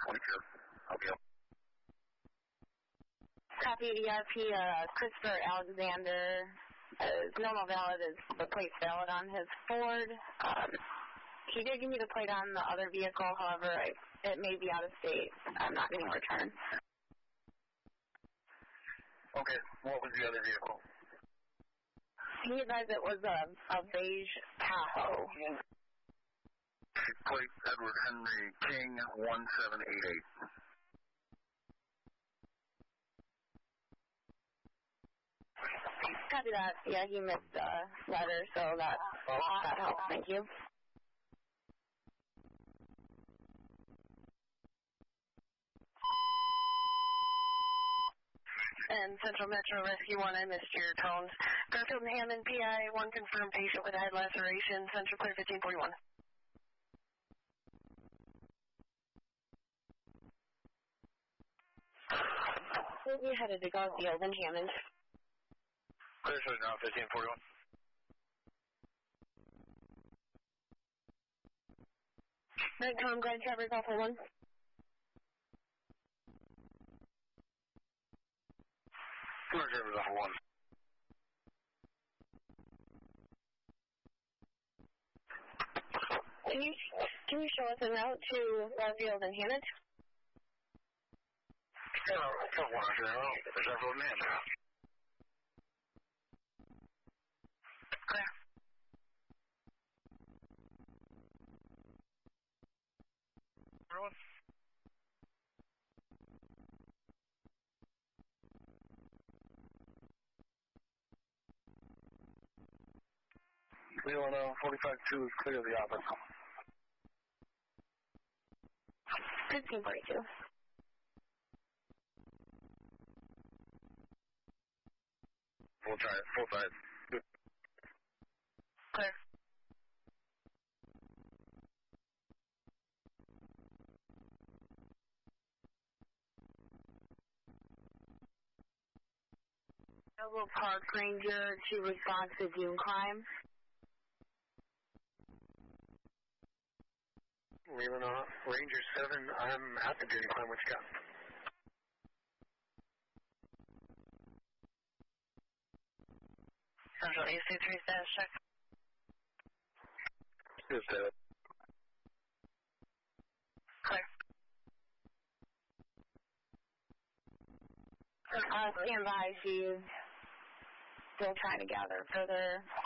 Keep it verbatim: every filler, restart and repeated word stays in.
twenty-two. I'll be up. Copy D R P, uh, Christopher Alexander. Uh, normal valid is the plate's valid on his Ford. Um, he did give me the plate on the other vehicle, however, I, it may be out of state. I'm not getting a return. Okay, what was the other vehicle? He advised it was a, a beige Tahoe. Plate Edward Henry King one seven eight eight. Copy that. Yeah, he missed the uh, letter, so that, that helps. Thank you. And Central Metro Rescue one, I missed your tones. Garfield and Hammond, P I one, confirmed patient with head laceration. Central Clear fifteen forty-one. We'll be headed to Garfield and Hammond. Clear showing now, fifteen forty-one. Right, Tom, Grand Traverse Alpha one. Clear Traverse Alpha one. Can you, can you show us a route to Garfield and Hammond? Yeah, I'll one after that. There's Garfield and Hammond. Clear. Everyone? Clear on uh, forty-five two is clear of the office. fifteen forty-two. Full tide, full tide. Clear. Double Park Ranger to response to Dune crime. Leaving uh, Ranger seven, I'm at the Dune crime. What you got? Central A C three status check. Just uh, Clear. Uh, stand by, she's still trying to gather further